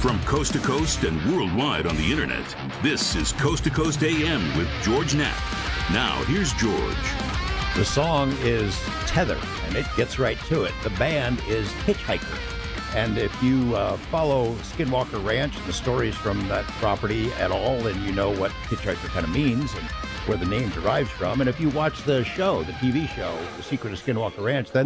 From coast to coast and worldwide on the internet, this is Coast to Coast AM with George Knapp. Now, here's George. The song is Tether, and it gets right to it. The band is Hitchhiker. And if you follow Skinwalker Ranch and the stories from that property at all, then you know what Hitchhiker kind of means and where the name derives from. And if you watch the show, the TV show, The Secret of Skinwalker Ranch, then